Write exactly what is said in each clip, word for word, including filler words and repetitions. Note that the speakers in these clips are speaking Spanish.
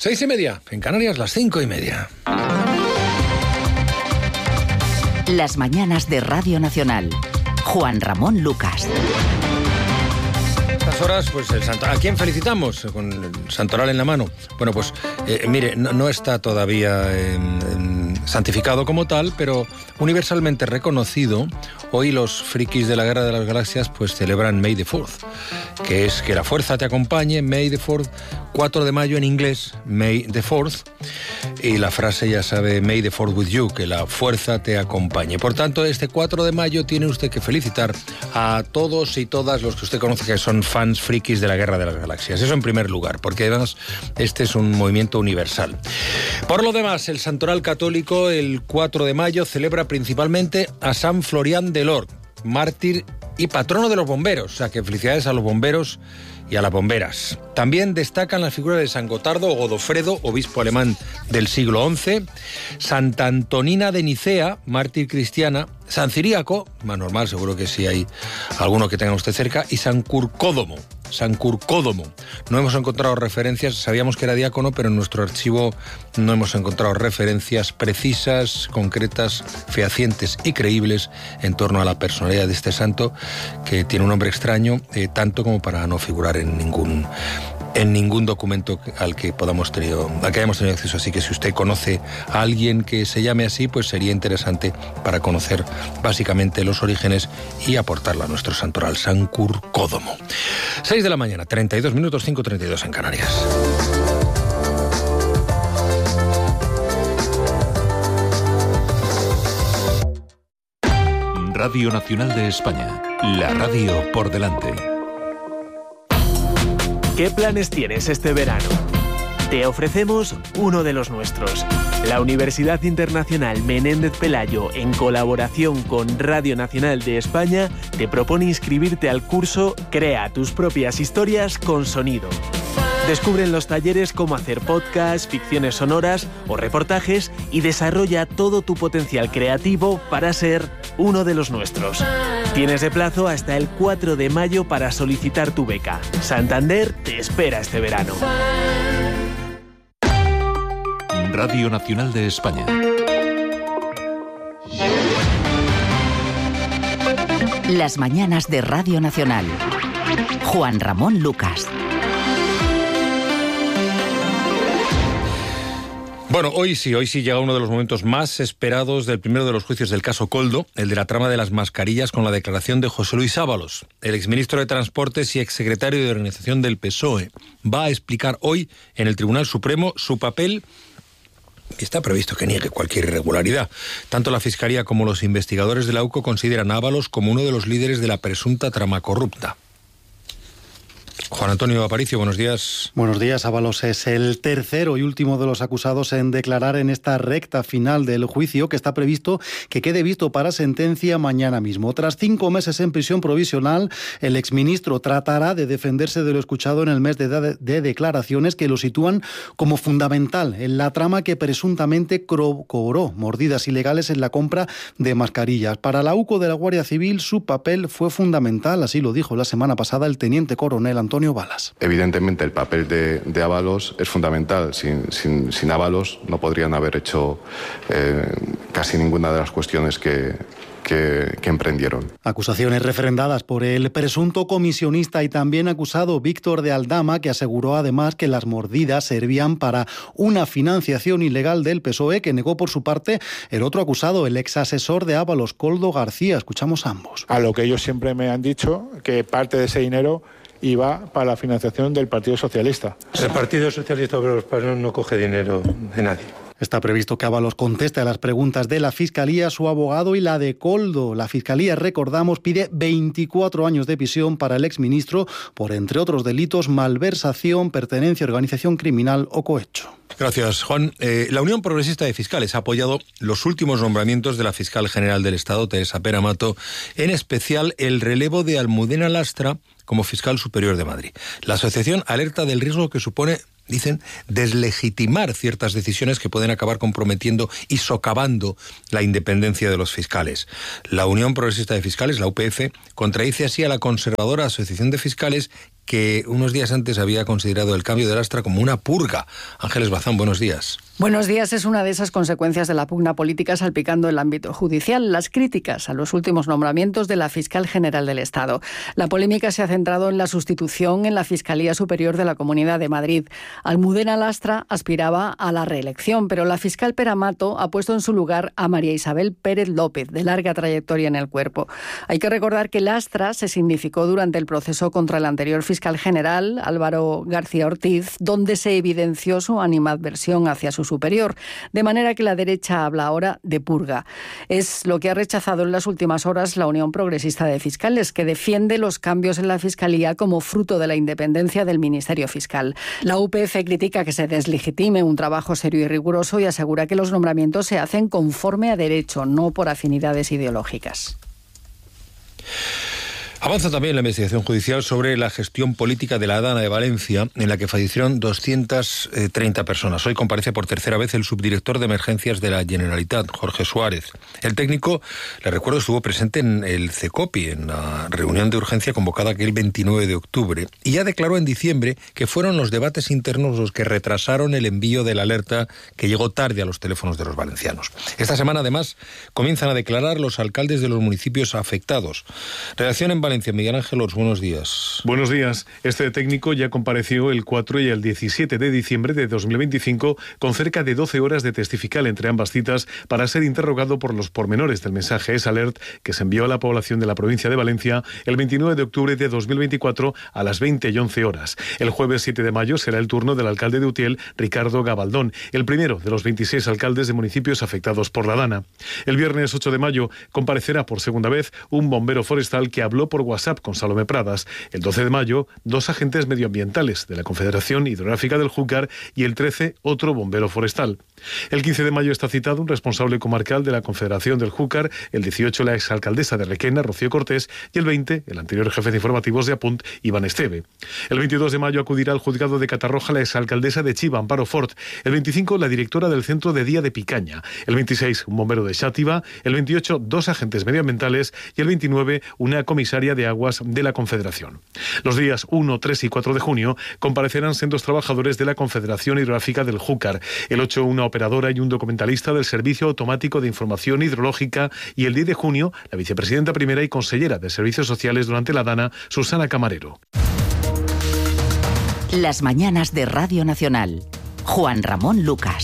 Seis y media, en Canarias las cinco y media. Las mañanas de Radio Nacional. Juan Ramón Lucas. Estas horas, pues el santoral. ¿A quién felicitamos? Con el santoral en la mano. Bueno, pues eh, mire, no, no está todavía eh, eh, santificado como tal, pero universalmente reconocido. Hoy los frikis de la Guerra de las Galaxias pues celebran May the fourth, que es que la fuerza te acompañe. May the fourth, cuatro de mayo en inglés, May the fourth, y la frase ya sabe, May the fourth with you, que la fuerza te acompañe. Por tanto, este cuatro de mayo tiene usted que felicitar a todos y todas los que usted conoce que son fans frikis de la Guerra de las Galaxias. Eso en primer lugar, porque además este es un movimiento universal. Por lo demás, el santoral católico el cuatro de mayo celebra principalmente a San Florián de Lorch, mártir y patrono de los bomberos. O sea que felicidades a los bomberos y a las bomberas. También destacan la figura de San Gotardo o Godofredo, obispo alemán del siglo once, Santa Antonina de Nicea, mártir cristiana, San Ciríaco, más normal, seguro que sí hay alguno que tenga usted cerca, y San Curcódomo. San Curcódomo. No hemos encontrado referencias, sabíamos que era diácono, pero en nuestro archivo no hemos encontrado referencias precisas, concretas, fehacientes y creíbles en torno a la personalidad de este santo, que tiene un nombre extraño, eh, tanto como para no figurar en ningún en ningún documento al que podamos tenido, al que hayamos tenido acceso. Así que si usted conoce a alguien que se llame así, pues sería interesante para conocer básicamente los orígenes y aportarla a nuestro santoral, San Curcódomo. seis de la mañana, treinta y dos minutos, cinco treinta y dos en Canarias. Radio Nacional de España, la radio por delante. ¿Qué planes tienes este verano? Te ofrecemos uno de los nuestros. La Universidad Internacional Menéndez Pelayo, en colaboración con Radio Nacional de España, te propone inscribirte al curso Crea tus propias historias con sonido. Descubre en los talleres cómo hacer podcasts, ficciones sonoras o reportajes y desarrolla todo tu potencial creativo para ser uno de los nuestros. Tienes de plazo hasta el cuatro de mayo para solicitar tu beca. Santander te espera este verano. Radio Nacional de España. Las mañanas de Radio Nacional. Juan Ramón Lucas. Bueno, hoy sí, hoy sí llega uno de los momentos más esperados del primero de los juicios del caso Koldo, el de la trama de las mascarillas, con la declaración de José Luis Ábalos, el exministro de Transportes y exsecretario de Organización del P S O E. Va a explicar hoy en el Tribunal Supremo su papel. Está previsto que niegue cualquier irregularidad. Tanto la Fiscalía como los investigadores de la U C O consideran a Ábalos como uno de los líderes de la presunta trama corrupta. Juan Antonio Aparicio, buenos días. Buenos días. Ábalos es el tercero y último de los acusados en declarar en esta recta final del juicio, que está previsto que quede visto para sentencia mañana mismo. Tras cinco meses en prisión provisional, el exministro tratará de defenderse de lo escuchado en el mes de, de, de declaraciones que lo sitúan como fundamental en la trama que presuntamente cobró mordidas ilegales en la compra de mascarillas. Para la U C O de la Guardia Civil, su papel fue fundamental, así lo dijo la semana pasada el teniente coronel Antonio Balas. Evidentemente el papel de, de Ábalos es fundamental. Sin, sin, sin Ábalos no podrían haber hecho eh, casi ninguna de las cuestiones que, que, que emprendieron. Acusaciones refrendadas por el presunto comisionista y también acusado Víctor de Aldama, que aseguró además que las mordidas servían para una financiación ilegal del P S O E, que negó por su parte el otro acusado, el exasesor de Ábalos, Koldo García. Escuchamos a ambos. A lo que ellos siempre me han dicho, que parte de ese dinero iba para la financiación del Partido Socialista. El Partido Socialista Obrero Español no coge dinero de nadie. Está previsto que Ábalos conteste a las preguntas de la Fiscalía, su abogado y la de Koldo. La Fiscalía, recordamos, pide veinticuatro años de prisión para el exministro por, entre otros delitos, malversación, pertenencia a organización criminal o cohecho. Gracias, Juan. Eh, la Unión Progresista de Fiscales ha apoyado los últimos nombramientos de la fiscal general del Estado, Teresa Pera Mato, en especial el relevo de Almudena Lastra como fiscal superior de Madrid. La asociación alerta del riesgo que supone, dicen, deslegitimar ciertas decisiones que pueden acabar comprometiendo y socavando la independencia de los fiscales. La Unión Progresista de Fiscales, la U P F, contradice así a la conservadora Asociación de Fiscales, que unos días antes había considerado el cambio de lastra como una purga. Ángeles Bazán, buenos días. Buenos días. Es una de esas consecuencias de la pugna política salpicando el ámbito judicial, las críticas a los últimos nombramientos de la fiscal general del Estado. La polémica se ha centrado en la sustitución en la Fiscalía Superior de la Comunidad de Madrid. Almudena Lastra aspiraba a la reelección, pero la fiscal Peramato ha puesto en su lugar a María Isabel Pérez López, de larga trayectoria en el cuerpo. Hay que recordar que Lastra se significó durante el proceso contra el anterior fiscal general, Álvaro García Ortiz, donde se evidenció su animadversión hacia su superior, de manera que la derecha habla ahora de purga. Es lo que ha rechazado en las últimas horas la Unión Progresista de Fiscales, que defiende los cambios en la Fiscalía como fruto de la independencia del Ministerio Fiscal. La U P F critica que se deslegitime un trabajo serio y riguroso y asegura que los nombramientos se hacen conforme a derecho, no por afinidades ideológicas. Avanza también la investigación judicial sobre la gestión política de la Dana de Valencia, en la que fallecieron doscientas treinta personas. Hoy comparece por tercera vez el subdirector de emergencias de la Generalitat, Jorge Suárez. El técnico, le recuerdo, estuvo presente en el CECOPI, en la reunión de urgencia convocada aquel veintinueve de octubre, y ya declaró en diciembre que fueron los debates internos los que retrasaron el envío de la alerta que llegó tarde a los teléfonos de los valencianos. Esta semana, además, comienzan a declarar los alcaldes de los municipios afectados. Redacción en Valencia. Miguel Ángel Ors, buenos días. Buenos días. Este técnico ya compareció el cuatro y el diecisiete de diciembre de dos mil veinticinco con cerca de doce horas de testifical entre ambas citas para ser interrogado por los pormenores del mensaje S-Alert que se envió a la población de la provincia de Valencia el veintinueve de octubre de dos mil veinticuatro a las veinte y once horas. El jueves siete de mayo será el turno del alcalde de Utiel, Ricardo Gabaldón, el primero de los veintiséis alcaldes de municipios afectados por la Dana. El viernes ocho de mayo comparecerá por segunda vez un bombero forestal que habló por WhatsApp con Salomé Pradas. El doce de mayo, dos agentes medioambientales de la Confederación Hidrográfica del Júcar y el trece, otro bombero forestal. El quince de mayo está citado un responsable comarcal de la Confederación del Júcar, el dieciocho la exalcaldesa de Requena, Rocío Cortés, y el veinte, el anterior jefe de informativos de Apunt, Iván Esteve. El veintidós de mayo acudirá al juzgado de Catarroja la exalcaldesa de Chiva, Amparo Fort. El veinticinco, la directora del Centro de Día de Picaña. El veintiséis, un bombero de Xàtiva. El veintiocho, dos agentes medioambientales. Y el veintinueve, una comisaria de aguas de la Confederación. Los días uno, tres y cuatro de junio comparecerán sendos trabajadores de la Confederación Hidrográfica del Júcar. El ocho, una operadora y un documentalista del Servicio Automático de Información Hidrológica, y el diez de junio, la vicepresidenta primera y consellera de Servicios Sociales durante la Dana, Susana Camarero. Las mañanas de Radio Nacional. Juan Ramón Lucas.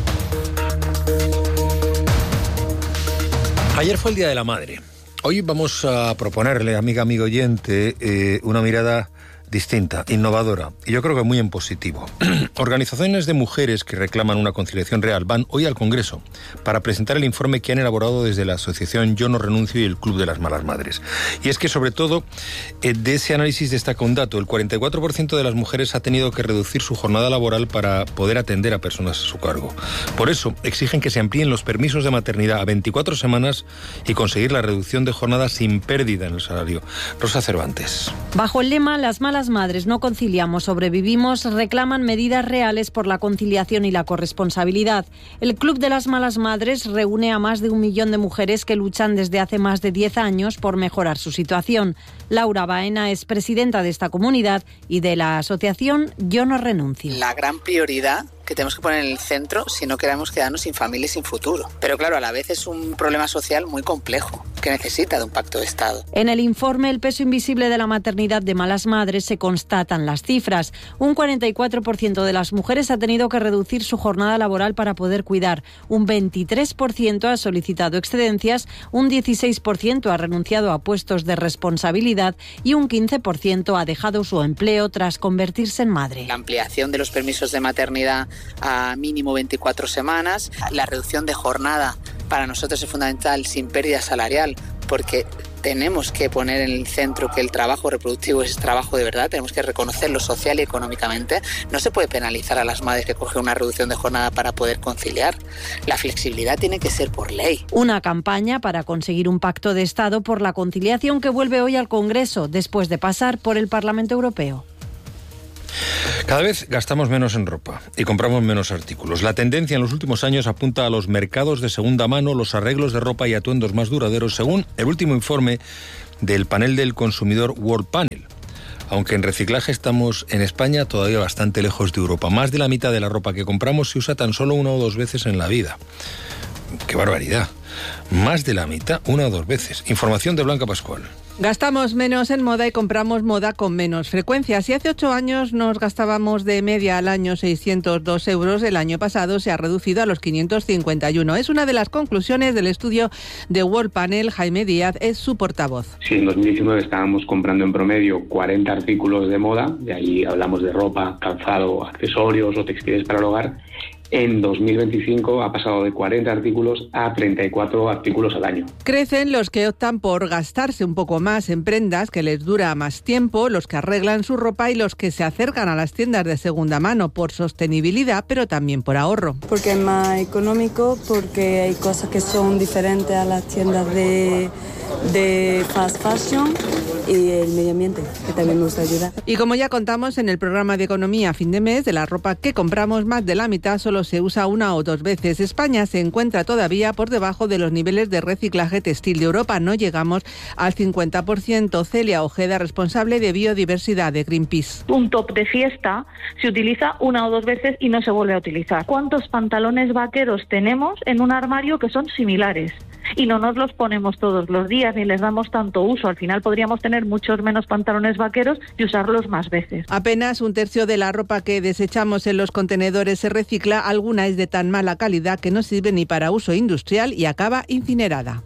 Ayer fue el Día de la Madre. Hoy vamos a proponerle, amiga, amigo oyente, eh, una mirada distinta, innovadora, y yo creo que muy en positivo. Organizaciones de mujeres que reclaman una conciliación real van hoy al Congreso para presentar el informe que han elaborado desde la asociación Yo No Renuncio y el Club de las Malas Madres. Y es que, sobre todo, eh, de ese análisis destaca un dato: el cuarenta y cuatro por ciento de las mujeres ha tenido que reducir su jornada laboral para poder atender a personas a su cargo. Por eso, exigen que se amplíen los permisos de maternidad a veinticuatro semanas y conseguir la reducción de jornada sin pérdida en el salario. Rosa Cervantes. Bajo el lema Las malas madres no conciliamos, sobrevivimos, reclaman medidas reales por la conciliación y la corresponsabilidad. El Club de las Malas Madres reúne a más de un millón de mujeres que luchan desde hace más de diez años por mejorar su situación. Laura Baena es presidenta de esta comunidad y de la asociación Yo No Renuncio. La gran prioridad que tenemos que poner en el centro si no queremos quedarnos sin familia y sin futuro. Pero claro, a la vez es un problema social muy complejo que necesita de un pacto de Estado. En el informe El peso invisible de la maternidad de malas madres se constatan las cifras. Un cuarenta y cuatro por ciento de las mujeres ha tenido que reducir su jornada laboral para poder cuidar. Un veintitrés por ciento ha solicitado excedencias, un dieciséis por ciento ha renunciado a puestos de responsabilidad y un quince por ciento ha dejado su empleo tras convertirse en madre. La ampliación de los permisos de maternidad a mínimo veinticuatro semanas. La reducción de jornada para nosotros es fundamental sin pérdida salarial, porque tenemos que poner en el centro que el trabajo reproductivo es trabajo de verdad, tenemos que reconocerlo social y económicamente. No se puede penalizar a las madres que cogen una reducción de jornada para poder conciliar. La flexibilidad tiene que ser por ley. Una campaña para conseguir un pacto de Estado por la conciliación que vuelve hoy al Congreso, después de pasar por el Parlamento Europeo. Cada vez gastamos menos en ropa y compramos menos artículos. La tendencia en los últimos años apunta a los mercados de segunda mano, los arreglos de ropa y atuendos más duraderos, según el último informe del panel del consumidor World Panel. aunque en reciclaje estamos en España todavía bastante lejos de Europa. Más de la mitad de la ropa que compramos se usa tan solo una o dos veces en la vida. ¡Qué barbaridad! Más de la mitad, una o dos veces. Información de Blanca Pascual. Gastamos menos en moda y compramos moda con menos frecuencia. Si hace ocho años nos gastábamos de media al año seiscientos dos euros, el año pasado se ha reducido a los quinientos cincuenta y uno. Es una de las conclusiones del estudio de World Panel. Jaime Díaz es su portavoz. Si en dos mil diecinueve estábamos comprando en promedio cuarenta artículos de moda, de ahí hablamos de ropa, calzado, accesorios o textiles para el hogar, en dos mil veinticinco ha pasado de cuarenta artículos a treinta y cuatro artículos al año. Crecen los que optan por gastarse un poco más en prendas que les dura más tiempo, los que arreglan su ropa y los que se acercan a las tiendas de segunda mano por sostenibilidad, pero también por ahorro. Porque es más económico, porque hay cosas que son diferentes a las tiendas de, de fast fashion, y el medio ambiente, que también nos ayuda. Y como ya contamos en el programa de economía a fin de mes, de la ropa que compramos, más de la mitad solo se usa una o dos veces. España se encuentra todavía por debajo de los niveles de reciclaje textil de Europa. No llegamos al cincuenta por ciento. Celia Ojeda, responsable de biodiversidad de Greenpeace. Un top de fiesta se utiliza una o dos veces y no se vuelve a utilizar. ¿Cuántos pantalones vaqueros tenemos en un armario que son similares? Y no nos los ponemos todos los días ni les damos tanto uso. Al final podríamos tener muchos menos pantalones vaqueros y usarlos más veces. Apenas un tercio de la ropa que desechamos en los contenedores se recicla. Alguna es de tan mala calidad que no sirve ni para uso industrial y acaba incinerada.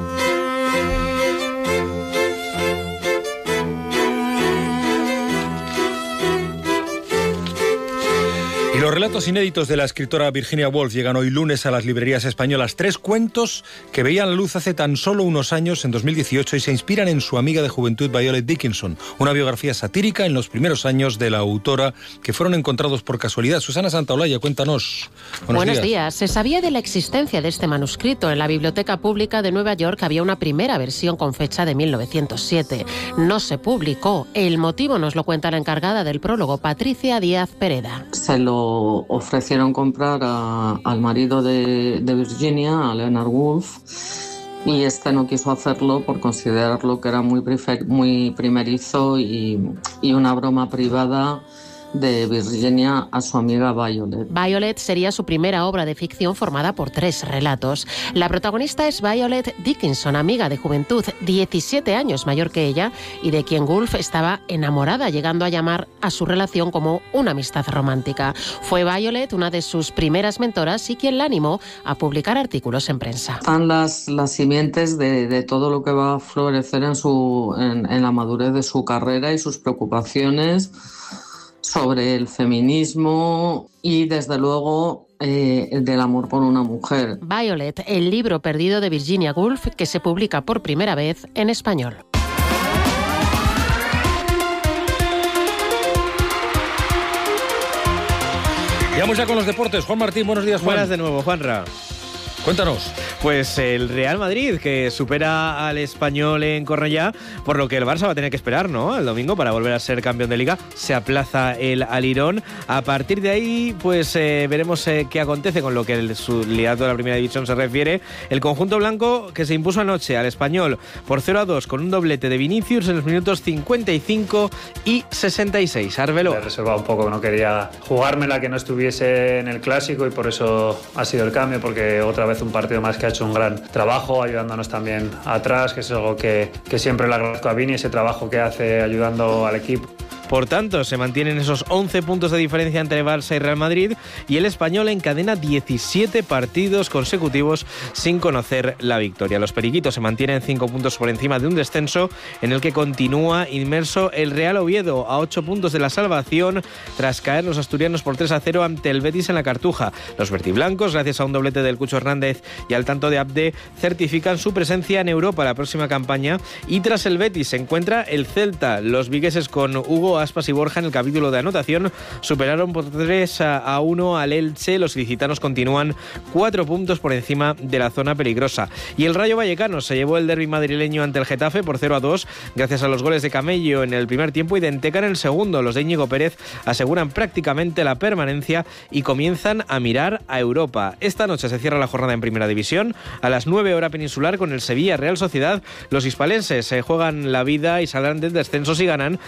Y los relatos inéditos de la escritora Virginia Woolf llegan hoy lunes a las librerías españolas. Tres cuentos que veían la luz hace tan solo unos años, en dos mil dieciocho, y se inspiran en su amiga de juventud Violet Dickinson. Una biografía satírica en los primeros años de la autora que fueron encontrados por casualidad. Susana Santaolalla, cuéntanos. Buenos, Buenos días. días. Se sabía de la existencia de este manuscrito. En la Biblioteca Pública de Nueva York había una primera versión con fecha de mil novecientos siete. No se publicó. El motivo nos lo cuenta la encargada del prólogo, Patricia Díaz Pereda. Se lo ofrecieron comprar a, al marido de, de Virginia, a Leonard Woolf, y este no quiso hacerlo por considerarlo que era muy, prefer, muy primerizo y, y una broma privada de Virginia a su amiga Violet. Violet sería su primera obra de ficción formada por tres relatos. La protagonista es Violet Dickinson, amiga de juventud, diecisiete años mayor que ella, y de quien Woolf estaba enamorada, llegando a llamar a su relación como una amistad romántica. Fue Violet una de sus primeras mentoras y quien la animó a publicar artículos en prensa. Están las, las simientes de, de todo lo que va a florecer en, su, en, en la madurez de su carrera y sus preocupaciones sobre el feminismo y, desde luego, eh, del amor por una mujer. Violet, el libro perdido de Virginia Woolf, que se publica por primera vez en español. Y vamos ya con los deportes. Juan Martín, buenos días, Juan. Buenas de nuevo, Juanra. Cuéntanos. Pues el Real Madrid, que supera al Español en Cornellá, por lo que el Barça va a tener que esperar, ¿no?, el domingo para volver a ser campeón de Liga. Se aplaza el Alirón. A partir de ahí, pues eh, veremos eh, qué acontece con lo que el, su liderato de la Primera División se refiere. El conjunto blanco, que se impuso anoche al Español por cero a dos con un doblete de Vinicius en los minutos cincuenta y cinco y sesenta y seis. Arbelo. Me he reservado un poco, no quería jugármela que no estuviese en el Clásico y por eso ha sido el cambio, porque otra vez un partido más que ha hecho un gran trabajo ayudándonos también atrás, que es algo que, que siempre le agradezco a Vini, ese trabajo que hace ayudando al equipo. Por tanto, se mantienen esos once puntos de diferencia entre Barça y Real Madrid, y el Español encadena diecisiete partidos consecutivos sin conocer la victoria. Los periquitos se mantienen cinco puntos por encima de un descenso en el que continúa inmerso el Real Oviedo, a ocho puntos de la salvación tras caer los asturianos por tres a cero ante el Betis en la Cartuja. Los vertiblancos, gracias a un doblete del Cucho Hernández y al tanto de Abde, certifican su presencia en Europa la próxima campaña, y tras el Betis se encuentra el Celta. Los vigueses, con Hugo Aspas y Borja en el capítulo de anotación, superaron por tres a uno al Elche. Los ilicitanos continúan cuatro puntos por encima de la zona peligrosa. Y el Rayo Vallecano se llevó el derbi madrileño ante el Getafe por cero a dos, gracias a los goles de Camello en el primer tiempo y de Enteca en el segundo. Los de Íñigo Pérez aseguran prácticamente la permanencia y comienzan a mirar a Europa. Esta noche se cierra la jornada en Primera División a las nueve hora peninsular con el Sevilla Real Sociedad. Los hispalenses se juegan la vida y saldrán del descenso si ganan